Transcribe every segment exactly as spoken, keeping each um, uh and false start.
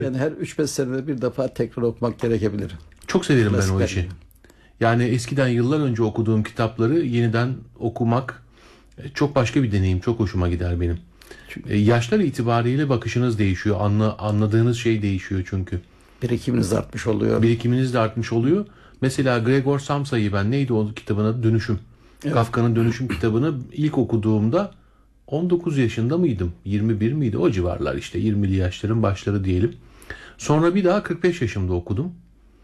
Yani her üç beş senede bir defa tekrar okumak gerekebilir. Çok severim ben o Klasikler işi. gibi. Yani eskiden yıllar önce okuduğum kitapları yeniden okumak e, çok başka bir deneyim. Çok hoşuma gider benim. E, yaşlar itibariyle bakışınız değişiyor. Anla, anladığınız şey değişiyor çünkü. Birikiminiz artmış oluyor. Birikiminiz de artmış oluyor. Mesela Gregor Samsa'yı ben neydi o kitabın adı? Dönüşüm. Evet. Kafka'nın Dönüşüm kitabını ilk okuduğumda on dokuz yaşında mıydım? yirmi bir miydi? O civarlar işte yirmili yaşların başları diyelim. Sonra bir daha kırk beş yaşımda okudum.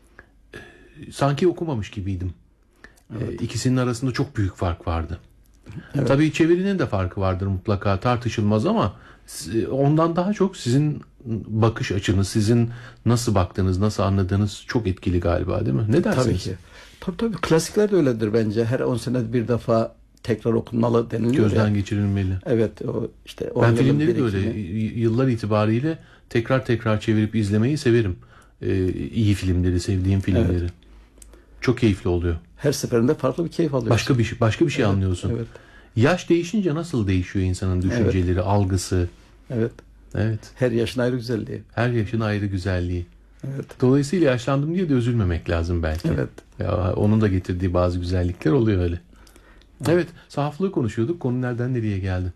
Ee, sanki okumamış gibiydim. Evet. Ee, ikisinin arasında çok büyük fark vardı. Evet. Tabii çevirinin de farkı vardır mutlaka, tartışılmaz, ama ondan daha çok sizin bakış açınız, sizin nasıl baktığınız, nasıl anladığınız çok etkili galiba, değil mi? Ne dersiniz? Tabii ki. Tabii tabii. Klasikler de öyledir bence. Her on senede bir defa tekrar okunmalı deniliyor. Gözden ya. geçirilmeli. Evet. O işte ben filmleri de öyle yıllar itibariyle tekrar tekrar çevirip izlemeyi severim. Ee, iyi filmleri, sevdiğim filmleri. Evet. Çok keyifli oluyor. Her seferinde farklı bir keyif alıyorsun. Başka bir şey, başka bir şey evet, anlıyorsun. Evet. Yaş değişince nasıl değişiyor insanın düşünceleri, evet, algısı? Evet. Evet. Her yaşın ayrı güzelliği. Her yaşın ayrı güzelliği. Evet. Dolayısıyla yaşlandım diye de üzülmemek lazım belki. Evet. Ya, onun da getirdiği bazı güzellikler oluyor öyle. Evet, evet, sahaflığı konuşuyorduk. Konu nereden nereye geldi?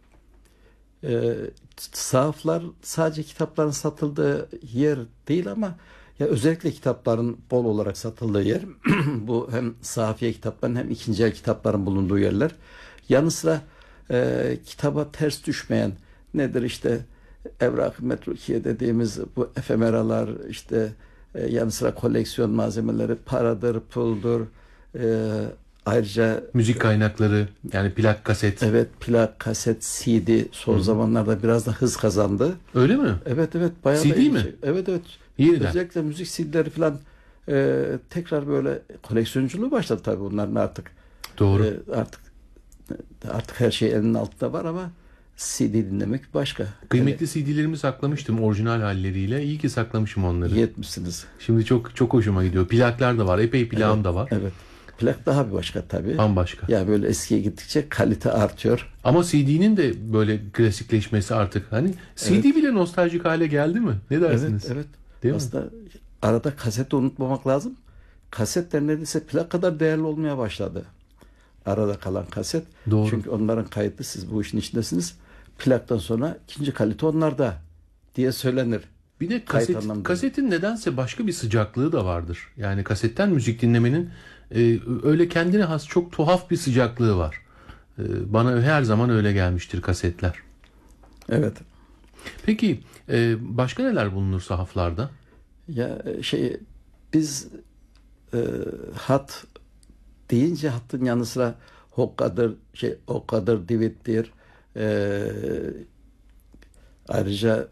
Ee, sahaflar sadece kitapların satıldığı yer değil ama ya özellikle kitapların bol olarak satıldığı yer. Bu hem sahafiye kitapların hem ikinci el kitapların bulunduğu yerler. Yanı sıra e, kitaba ters düşmeyen nedir işte evrak-ı metrukiye dediğimiz bu efemeralar, işte e, yanı sıra koleksiyon malzemeleri, paradır, puldur, e, ayrıca müzik kaynakları, yani plak, kaset. Evet, plak, kaset, C D son Hı. zamanlarda biraz da hız kazandı. Öyle mi? Evet evet, bayağı C D mi? Şey. Evet evet. Yeniden. Özellikle müzik C D'leri falan e, tekrar böyle koleksiyonculuğu başladı tabii bunların artık. Doğru. E, artık artık her şey elinin altında var ama C D dinlemek başka. Kıymetli yani, C D'lerimi saklamıştım orijinal halleriyle. İyi ki saklamışım onları. İyi etmişsiniz. Şimdi çok çok hoşuma gidiyor. Plaklar da var. Epey plağım evet, da var. Evet. Plak daha bir başka tabii. Bambaşka. Ya böyle eskiye gittikçe kalite artıyor. Ama C D'nin de böyle klasikleşmesi artık. Hani C D evet, bile nostaljik hale geldi mi? Ne dersiniz? Evet, evet. Değil Aslında mi? arada kaseti unutmamak lazım. Kasetler neredeyse plak kadar değerli olmaya başladı. Arada kalan kaset. Doğru. Çünkü onların kayıtlı, siz bu işin içindesiniz. Plaktan sonra ikinci kalite onlarda diye söylenir. Bir de kaset, kasetin nedense başka bir sıcaklığı da vardır. Yani kasetten müzik dinlemenin e, öyle kendine has çok tuhaf bir sıcaklığı var. E, bana her zaman öyle gelmiştir kasetler. Evet. Peki e, başka neler bulunur sahaflarda? Ya şey biz e, hat deyince hattın yanı sıra hokkadır, şey okkadır, divittir. E, ayrıca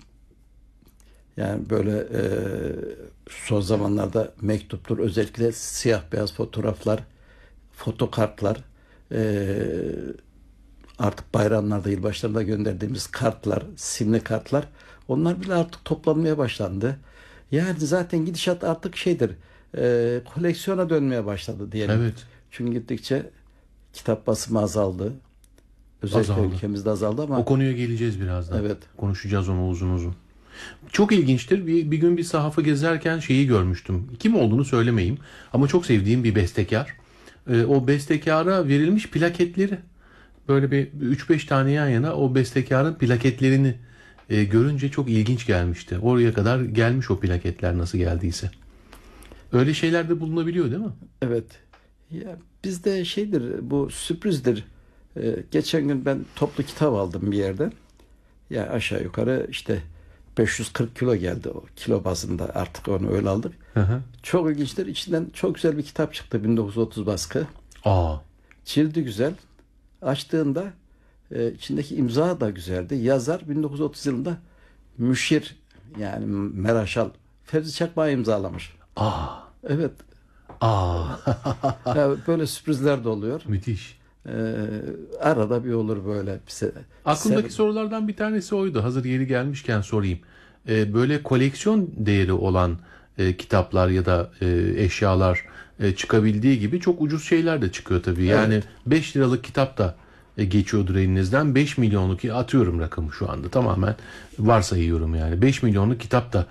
yani böyle e, son zamanlarda mektuptur, özellikle siyah beyaz fotoğraflar, fotokartlar, e, artık bayramlarda, yılbaşlarında gönderdiğimiz kartlar, simli kartlar, onlar bile artık toplanmaya başlandı. Yani zaten gidişat artık şeydir, e, koleksiyona dönmeye başladı diyelim. Evet. Çünkü gittikçe kitap basımı azaldı. Özellikle azaldı. Ülkemizde azaldı ama. O konuya geleceğiz birazdan. Evet. Konuşacağız onu uzun uzun. Çok ilginçtir. Bir, bir gün bir sahafı gezerken şeyi görmüştüm. Kim olduğunu söylemeyeyim. Ama çok sevdiğim bir bestekar. Ee, o bestekara verilmiş plaketleri. Böyle bir üç beş tane yan yana o bestekarın plaketlerini e, görünce çok ilginç gelmişti. Oraya kadar gelmiş o plaketler, nasıl geldiyse. Öyle şeyler de bulunabiliyor değil mi? Evet. Ya bizde şeydir, bu sürprizdir. Ee, geçen gün ben toplu kitap aldım bir yerden. Ya aşağı yukarı işte beş yüz kırk kilo geldi o. Kilo bazında artık onu öyle aldık. Hı hı. Çok ilginçtir. İçinden çok güzel bir kitap çıktı. bin dokuz yüz otuz baskı. Aa. Cildi güzel. Açtığında e, içindeki imza da güzeldi. Yazar bin dokuz yüz otuz yılında müşir, yani Meraşal Fevzi Çakmak'a imzalamış. Aa. Evet. Aa. Ya böyle sürprizler de oluyor. Müthiş. Ee, arada bir olur böyle. Bize. Aklımdaki Sen... sorulardan bir tanesi oydu. Hazır yeri gelmişken sorayım. Ee, böyle koleksiyon değeri olan e, kitaplar ya da e, eşyalar e, çıkabildiği gibi çok ucuz şeyler de çıkıyor tabii. Yani evet, beş liralık kitap da e, geçiyordur elinizden. beş milyonluk, atıyorum rakamı şu anda, tamamen varsayıyorum yani. beş milyonluk kitap da